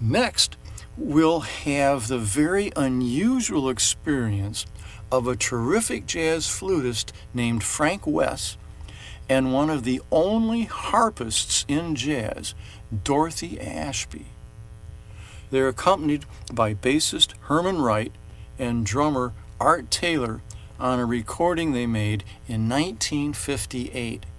Next, we'll have the very unusual experience of a terrific jazz flutist named Frank Wess and one of the only harpists in jazz, Dorothy Ashby. They're accompanied by bassist Herman Wright and drummer Art Taylor on a recording they made in 1958.